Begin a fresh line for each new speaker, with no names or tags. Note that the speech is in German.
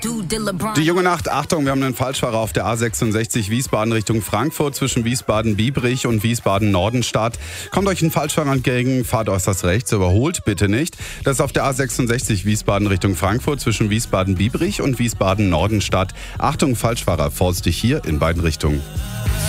Die junge Nacht, Achtung, wir haben einen Falschfahrer auf der A66 Wiesbaden Richtung Frankfurt zwischen Wiesbaden-Biebrich und Wiesbaden-Nordenstadt. Kommt euch ein Falschfahrer entgegen, fahrt äußerst rechts, überholt bitte nicht. Das ist auf der A66 Wiesbaden Richtung Frankfurt zwischen Wiesbaden-Biebrich und Wiesbaden-Nordenstadt. Achtung, Falschfahrer, vorsichtig hier in beiden Richtungen.